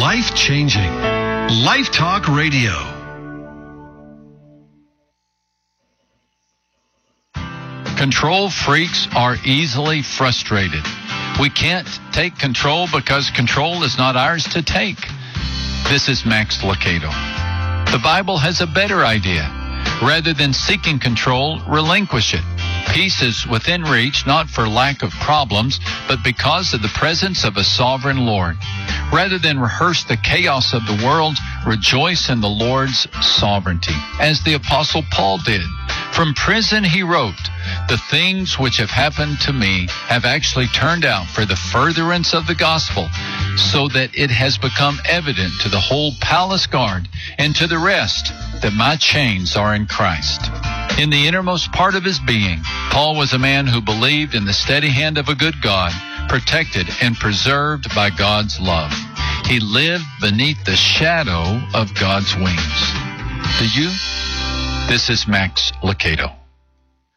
life-changing. Life Talk Radio. Control freaks are easily frustrated. We can't take control because control is not ours to take. This is Max Lucado. The Bible has a better idea. Rather than seeking control, relinquish it. Peace is within reach, not for lack of problems, but because of the presence of a sovereign Lord. Rather than rehearse the chaos of the world, rejoice in the Lord's sovereignty, as the Apostle Paul did. From prison he wrote, "The things which have happened to me have actually turned out for the furtherance of the gospel, so that it has become evident to the whole palace guard and to the rest that my chains are in Christ." In the innermost part of his being, Paul was a man who believed in the steady hand of a good God, protected and preserved by God's love. He lived beneath the shadow of God's wings. Do you? This is Max Lucado.